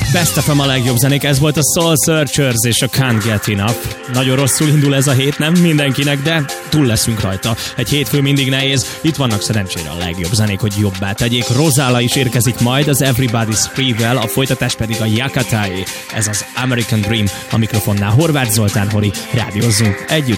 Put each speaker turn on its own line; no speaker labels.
Best of a legjobb zenék, ez volt a Soul Searchers és a Can't Get Enough. Nagyon rosszul indul ez a hét, nem mindenkinek, de túl leszünk rajta. Egy hétfő mindig nehéz, itt vannak szerencsére a legjobb zenék, hogy jobbá tegyék. Rozála is érkezik majd az Everybody's Free-vel, a folytatás pedig a Yakatai. Ez az American Dream, a mikrofonnál Horváth Zoltán, Hori, rádiózzunk együtt.